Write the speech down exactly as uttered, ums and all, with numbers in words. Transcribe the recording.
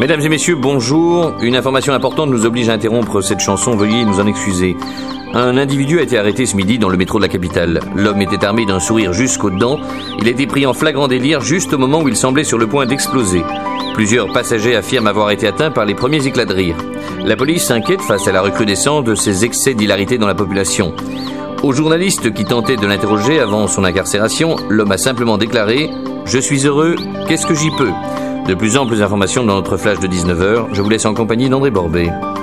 Mesdames et messieurs, bonjour. Une information importante nous oblige à interrompre cette chanson, veuillez nous en excuser. Un individu a été arrêté ce midi dans le métro de la capitale. L'homme était armé d'un sourire jusqu'aux dents. Il a été pris en flagrant délire juste au moment où il semblait sur le point d'exploser. Plusieurs passagers affirment avoir été atteints par les premiers éclats de rire. La police s'inquiète face à la recrudescence de ces excès d'hilarité dans la population. Aux journalistes qui tentaient de l'interroger avant son incarcération, l'homme a simplement déclaré « Je suis heureux, qu'est-ce que j'y peux ?» De plus amples informations dans notre flash de dix-neuf heures. Je vous laisse en compagnie d'André Borbet.